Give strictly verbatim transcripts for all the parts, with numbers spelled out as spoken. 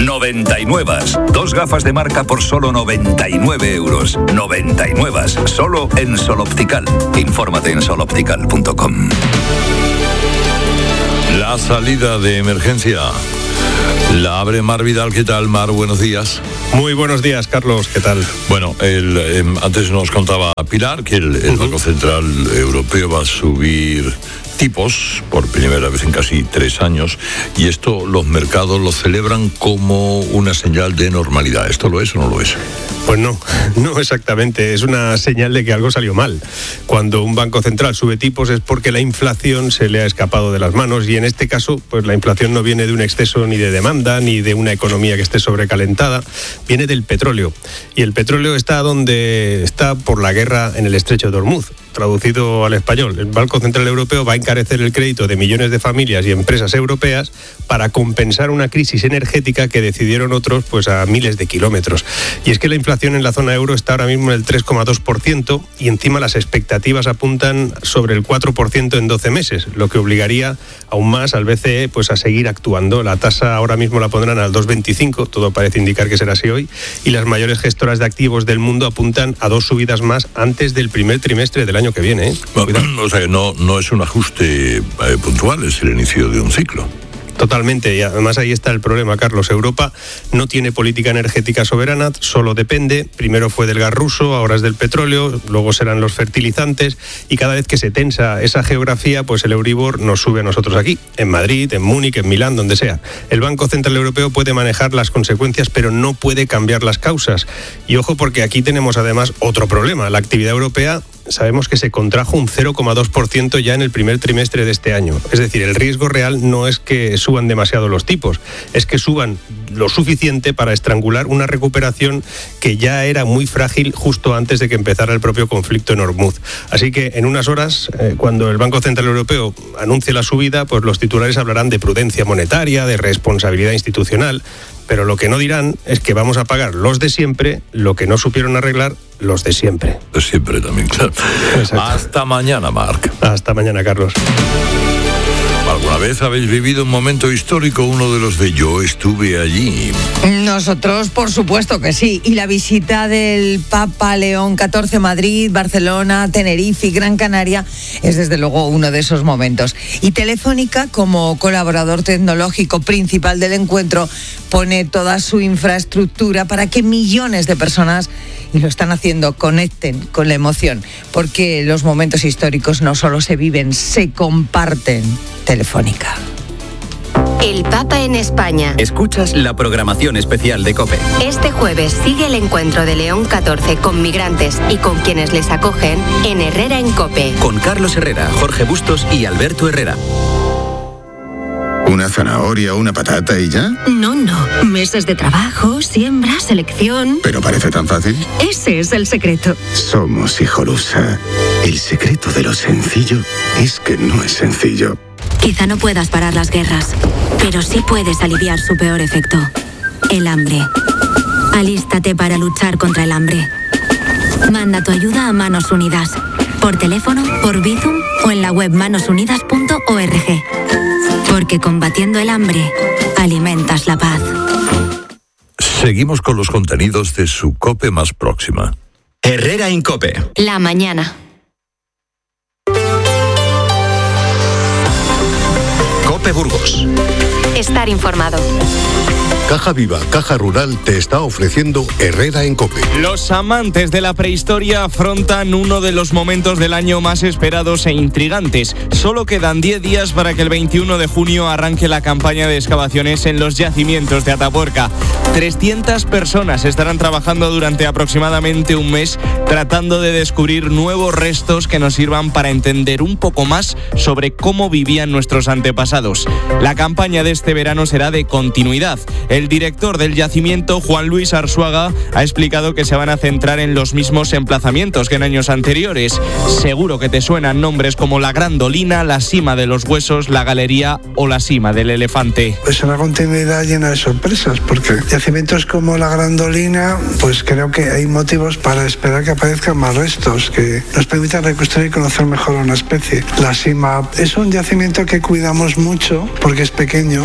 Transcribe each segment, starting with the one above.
noventa y nueve. Dos gafas de marca por solo noventa y nueve euros. noventa y nueve. Solo en Sol Optical. Infórmate en sol optical punto com. La salida de emergencia la abre Mar Vidal. ¿Qué tal, Mar? Buenos días. Muy buenos días, Carlos. ¿Qué tal? Bueno, el, eh, antes nos contaba Pilar que el, el uh-huh. Banco Central Europeo va a subir tipos por primera vez en casi tres años, y esto los mercados lo celebran como una señal de normalidad. ¿Esto lo es o no lo es? Pues no, no exactamente. Es una señal de que algo salió mal. Cuando un banco central sube tipos es porque la inflación se le ha escapado de las manos, y en este caso, pues la inflación no viene de un exceso ni de demanda, ni de una economía que esté sobrecalentada, viene del petróleo. Y el petróleo está donde está por la guerra en el estrecho de Hormuz. Traducido al español, el Banco Central Europeo va a encarecer el crédito de millones de familias y empresas europeas para compensar una crisis energética que decidieron otros pues a miles de kilómetros. Y es que la inflación en la zona euro está ahora mismo en el tres coma dos por ciento, y encima las expectativas apuntan sobre el cuatro por ciento en doce meses, lo que obligaría aún más al B C E pues a seguir actuando. La tasa ahora mismo la pondrán al dos coma veinticinco, todo parece indicar que será así hoy, y las mayores gestoras de activos del mundo apuntan a dos subidas más antes del primer trimestre del año que viene, ¿eh? O sea que no, no es un ajuste eh, puntual, es el inicio de un ciclo. Totalmente, y además ahí está el problema, Carlos. Europa no tiene política energética soberana, solo depende. Primero fue del gas ruso, ahora es del petróleo, luego serán los fertilizantes, y cada vez que se tensa esa geografía, pues el Euribor nos sube a nosotros aquí, en Madrid, en Múnich, en Milán, donde sea. El Banco Central Europeo puede manejar las consecuencias, pero no puede cambiar las causas. Y ojo, porque aquí tenemos además otro problema. La actividad europea sabemos que se contrajo un cero coma dos por ciento ya en el primer trimestre de este año. Es decir, el riesgo real no es que suban demasiado los tipos, es que suban lo suficiente para estrangular una recuperación que ya era muy frágil justo antes de que empezara el propio conflicto en Hormuz. Así que en unas horas, eh, cuando el Banco Central Europeo anuncie la subida, pues los titulares hablarán de prudencia monetaria, de responsabilidad institucional, pero lo que no dirán es que vamos a pagar los de siempre lo que no supieron arreglar los de siempre. De siempre también, claro. Exacto. Hasta mañana, Marc. Hasta mañana, Carlos. ¿Alguna vez habéis vivido un momento histórico, uno de los de yo estuve allí? Nosotros, por supuesto que sí. Y la visita del Papa León catorce a Madrid, Barcelona, Tenerife y Gran Canaria es desde luego uno de esos momentos. Y Telefónica, como colaborador tecnológico principal del encuentro, pone toda su infraestructura para que millones de personas, y lo están haciendo, conecten con la emoción. Porque los momentos históricos no solo se viven, se comparten. Telefónica. El Papa en España. Escuchas la programación especial de COPE. Este jueves sigue el encuentro de León catorce con migrantes y con quienes les acogen en Herrera en COPE. Con Carlos Herrera, Jorge Bustos y Alberto Herrera. ¿Una zanahoria, una patata y ya? No, no. Meses de trabajo, siembra, selección. ¿Pero parece tan fácil? Ese es el secreto. Somos Hijolusa. El secreto de lo sencillo es que no es sencillo. Quizá no puedas parar las guerras, pero sí puedes aliviar su peor efecto, el hambre. Alístate para luchar contra el hambre. Manda tu ayuda a Manos Unidas, por teléfono, por Bizum o en la web manos unidas punto org. Porque combatiendo el hambre, alimentas la paz. Seguimos con los contenidos de su COPE más próxima. Herrera en COPE. La mañana. COPE Burgos. Estar informado. Caja Viva, Caja Rural te está ofreciendo Herrera en COPE. Los amantes de la prehistoria afrontan uno de los momentos del año más esperados e intrigantes. Solo quedan diez días para que el veintiuno de junio arranque la campaña de excavaciones en los yacimientos de Atapuerca. trescientas personas estarán trabajando durante aproximadamente un mes tratando de descubrir nuevos restos que nos sirvan para entender un poco más sobre cómo vivían nuestros antepasados. La campaña de este verano será de continuidad. El director del yacimiento, Juan Luis Arzuaga, ha explicado que se van a centrar en los mismos emplazamientos que en años anteriores. Seguro que te suenan nombres como la Grandolina, la Sima de los Huesos, la Galería o la Sima del Elefante. Es una continuidad llena de sorpresas, porque yacimientos como la Grandolina, pues creo que hay motivos para esperar que aparezcan más restos, que nos permitan reconstruir y conocer mejor a una especie. La Sima es un yacimiento que cuidamos mucho, porque es pequeño,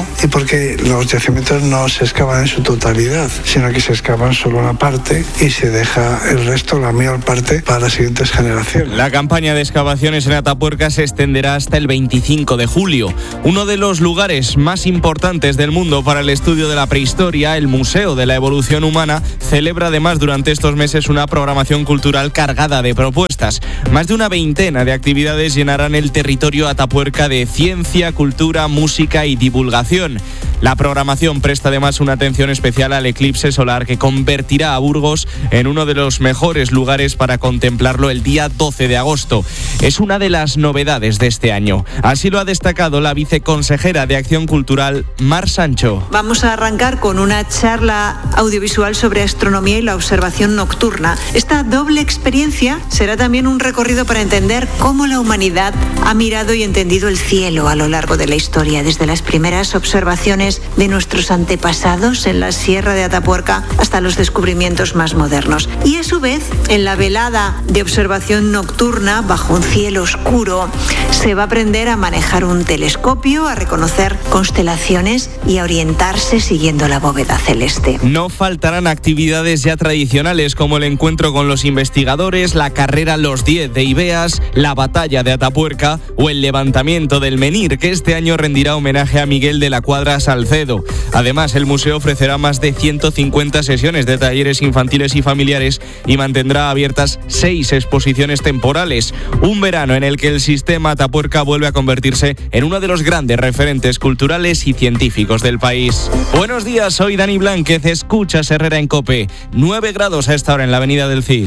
y porque los yacimientos no se excavan en su totalidad, sino que se excavan solo una parte y se deja el resto, la mayor parte, para las siguientes generaciones. La campaña de excavaciones en Atapuerca se extenderá hasta el veinticinco de julio. Uno de los lugares más importantes del mundo para el estudio de la prehistoria, el Museo de la Evolución Humana, celebra además durante estos meses una programación cultural cargada de propuestas. Más de una veintena de actividades llenarán el territorio atapuerca de ciencia, cultura, música y divulgación. La programación presta además una atención especial al eclipse solar que convertirá a Burgos en uno de los mejores lugares para contemplarlo el día doce de agosto. Es una de las novedades de este año. Así lo ha destacado la viceconsejera de Acción Cultural, Mar Sancho. Vamos a arrancar con una charla audiovisual sobre astronomía y la observación nocturna. Esta doble experiencia será también un recorrido para entender cómo la humanidad ha mirado y entendido el cielo a lo largo de la historia, desde las primeras observaciones de nuestros antepasados en la Sierra de Atapuerca hasta los descubrimientos más modernos. Y a su vez, en la velada de observación nocturna bajo un cielo oscuro, se va a aprender a manejar un telescopio, a reconocer constelaciones y a orientarse siguiendo la bóveda celeste. No faltarán actividades ya tradicionales como el encuentro con los investigadores, la carrera Los diez de Ibeas, la batalla de Atapuerca o el levantamiento del menhir, que este año rendirá homenaje a Miguel de la Cuadra Salcedo. Además, el museo ofrecerá más de ciento cincuenta sesiones de talleres infantiles y familiares y mantendrá abiertas seis exposiciones temporales. Un verano en el que el sistema Atapuerca vuelve a convertirse en uno de los grandes referentes culturales y científicos del país. Buenos días, soy Dani Blánquez, escuchas Herrera en COPE. nueve grados a esta hora en la avenida del Cid.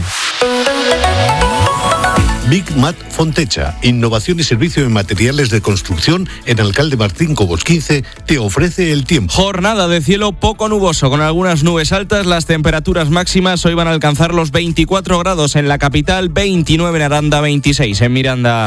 Big Mat Fontecha, innovación y servicio en materiales de construcción en Alcalde Martín Cobos quince, te ofrece el tiempo. Jornada de cielo poco nuboso, con algunas nubes altas. Las temperaturas máximas hoy van a alcanzar los veinticuatro grados en la capital, veintinueve en Aranda, veintiséis en Miranda.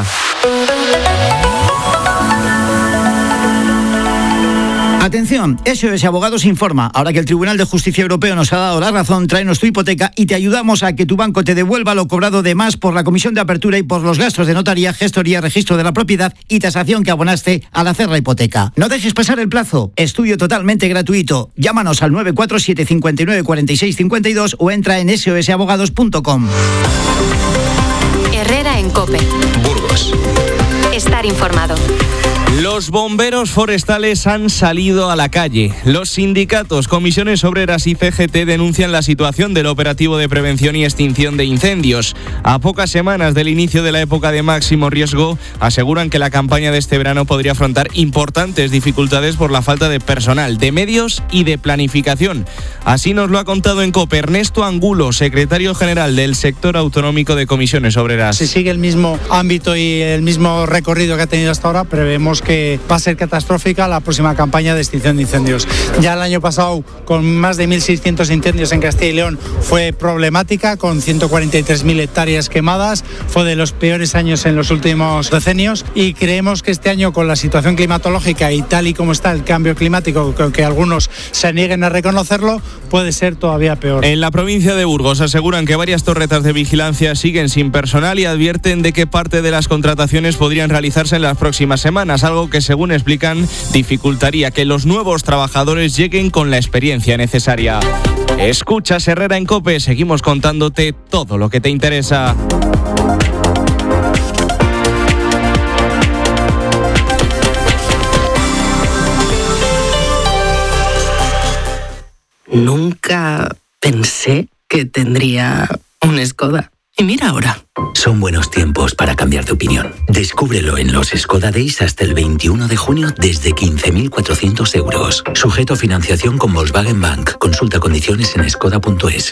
Atención, S O S Abogados informa. Ahora que el Tribunal de Justicia Europeo nos ha dado la razón, tráenos tu hipoteca y te ayudamos a que tu banco te devuelva lo cobrado de más por la comisión de apertura y por los gastos de notaría, gestoría, registro de la propiedad y tasación que abonaste al hacer la hipoteca. No dejes pasar el plazo. Estudio totalmente gratuito. Llámanos al nueve cuatro siete cinco nueve cuatro seis cinco dos o entra en s o s abogados punto com. Herrera en COPE. Burgos. Estar informado. Los bomberos forestales han salido a la calle. Los sindicatos, comisiones obreras y C G T denuncian la situación del operativo de prevención y extinción de incendios. A pocas semanas del inicio de la época de máximo riesgo, aseguran que la campaña de este verano podría afrontar importantes dificultades por la falta de personal, de medios y de planificación. Así nos lo ha contado en COPE Ernesto Angulo, secretario general del sector autonómico de comisiones obreras. Si sigue el mismo ámbito y el mismo recorrido que ha tenido hasta ahora, prevemos que va a ser catastrófica la próxima campaña de extinción de incendios. Ya el año pasado, con más de mil seiscientos incendios en Castilla y León, fue problemática, con ciento cuarenta y tres mil hectáreas quemadas. Fue de los peores años en los últimos decenios y creemos que este año, con la situación climatológica y tal y como está el cambio climático, que algunos se nieguen a reconocerlo, puede ser todavía peor. En la provincia de Burgos aseguran que varias torretas de vigilancia siguen sin personal y advierten de que parte de las contrataciones podrían realizarse en las próximas semanas, algo que, según explican, dificultaría que los nuevos trabajadores lleguen con la experiencia necesaria. Escuchas Herrera en COPE, seguimos contándote todo lo que te interesa. Nunca pensé que tendría un Skoda. Y mira ahora. Son buenos tiempos para cambiar de opinión. Descúbrelo en los Skoda Days hasta el veintiuno de junio desde quince mil cuatrocientos euros. Sujeto a financiación con Volkswagen Bank. Consulta condiciones en skoda punto es.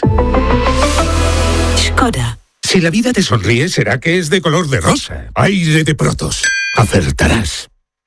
Skoda. Si la vida te sonríe, será que es de color de rosa. Aire de Protos. Acertarás.